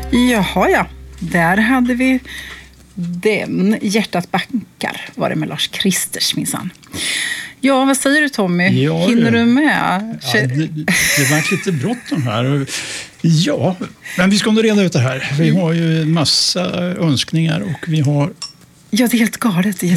Jaha, ja. Där hade vi den. Hjärtat backar var det med Lars Kristers minsann. Ja, vad säger du Tommy? Ja, hinner du med? Ja, det var lite bråttom här. Ja, men vi ska nog reda ut det här. Vi har ju en massa önskningar och vi har... Ja, det är helt galet.